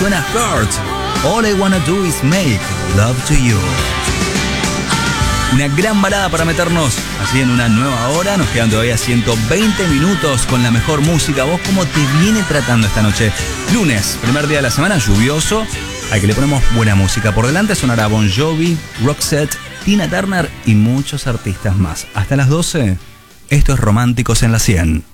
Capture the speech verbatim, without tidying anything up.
suena Hurt. All I Wanna Do Is Make Love to You. Una gran balada para meternos así en una nueva hora. Nos quedan todavía ciento veinte minutos con la mejor música. ¿Vos cómo te viene tratando esta noche? Lunes, primer día de la semana, lluvioso. Al que le ponemos buena música. Por delante sonará Bon Jovi, Roxette, Tina Turner y muchos artistas más. Hasta las doce, esto es Románticos en la cien.